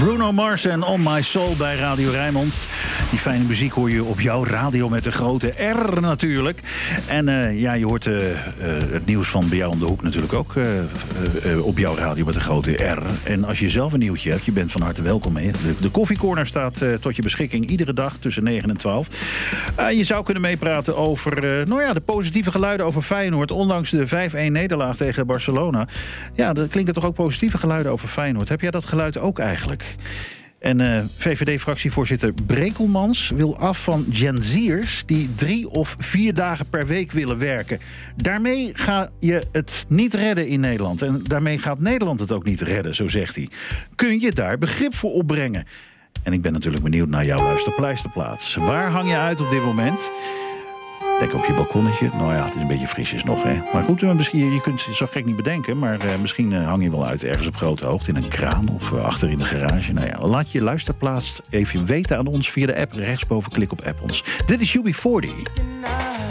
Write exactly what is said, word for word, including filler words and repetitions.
Bruno Mars en On My Soul bij Radio Rijnmond. Die fijne muziek hoor je op jouw radio met de grote R natuurlijk. En uh, ja, je hoort uh, uh, het nieuws van bij jou om de hoek natuurlijk ook uh, uh, op jouw radio met de grote R. En als je zelf een nieuwtje hebt, je bent van harte welkom mee. De, de koffiecorner staat uh, tot je beschikking iedere dag tussen negen en twaalf. Uh, je zou kunnen meepraten over uh, nou ja, de positieve geluiden over Feyenoord. Ondanks de vijf-een nederlaag tegen Barcelona. Ja, dat klinken toch ook positieve geluiden over Feyenoord. Heb jij dat geluid ook eigenlijk? En uh, V V D-fractievoorzitter Brekelmans wil af van Gen Z'ers die drie of vier dagen per week willen werken. Daarmee ga je het niet redden in Nederland. En daarmee gaat Nederland het ook niet redden, zo zegt hij. Kun je daar begrip voor opbrengen? En ik ben natuurlijk benieuwd naar jouw luisterpleisterplaats. Waar hang je uit op dit moment? Denk op je balkonnetje. Nou ja, het is een beetje frisjes nog, hè. Maar goed, misschien, je kunt het zo gek niet bedenken. Maar uh, misschien uh, hang je wel uit ergens op grote hoogte. In een kraan of uh, achter in de garage. Nou ja, laat je luisterplaats even weten aan ons via de app. Rechtsboven, klik op app ons. Dit is U B veertig.